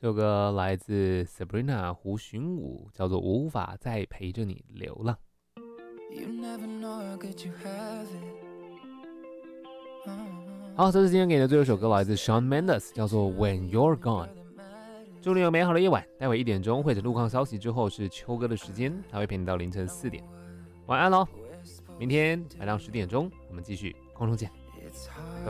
这首歌来自 Sabrina 胡寻武，叫做《无法再陪着你流浪》。好，这是今天给你的最后一首歌，来自 Shawn Mendes， 叫做《When You're Gone》。祝你有美好的夜晚。待会1点钟会者路况消息之后是秋哥的时间，他会陪你到凌晨4点。晚安喽，明天晚上10点钟我们继续空中见，拜拜。